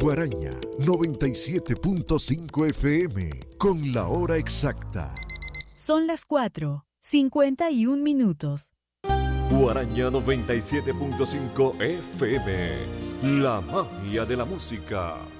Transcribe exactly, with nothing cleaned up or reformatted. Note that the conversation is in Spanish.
Guaraña noventa y siete punto cinco F M con la hora exacta. Son las cuatro, cincuenta y un minutos. Guaraña noventa y siete punto cinco F M, la magia de la música.